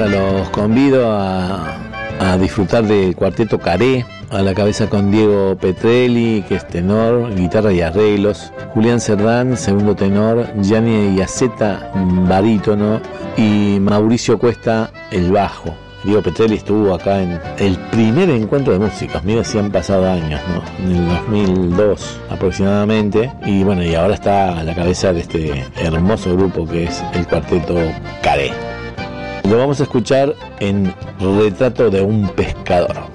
Ahora los convido a disfrutar del cuarteto Caré, a la cabeza con Diego Petrelli, que es tenor, guitarra y arreglos, Julián Cerdán, segundo tenor, Gianni Iaceta, barítono, y Mauricio Cuesta, el bajo. Diego Petrelli estuvo acá en el primer encuentro de músicos, mira si han pasado años, ¿no? En el 2002 aproximadamente, y bueno, y ahora está a la cabeza de este hermoso grupo que es el cuarteto Caré. Lo vamos a escuchar en Retrato de un pescador.